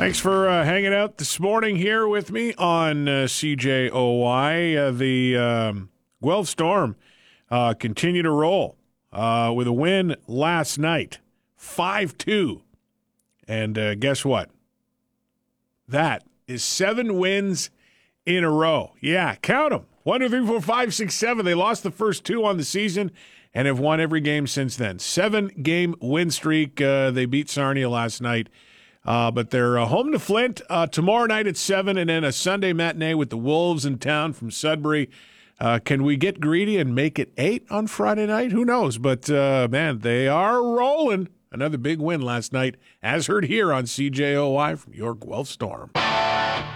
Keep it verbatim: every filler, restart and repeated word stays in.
Thanks for uh, hanging out this morning here with me on uh, C J O Y. Uh, the um, Guelph Storm uh, continue to roll uh, with a win last night, five two. And uh, guess what? That is seven wins in a row. Yeah, count them. One, two, three, four, five, six, seven. They lost the first two on the season and have won every game since then. Seven-game win streak. Uh, they beat Sarnia last night. Uh, but they're uh, home to Flint uh, tomorrow night at seven, and then a Sunday matinee with the Wolves in town from Sudbury. Uh, can we get greedy and make it eight on Friday night? Who knows? But, uh, man, they are rolling. Another big win last night, as heard here on C J O Y from your Guelph Storm.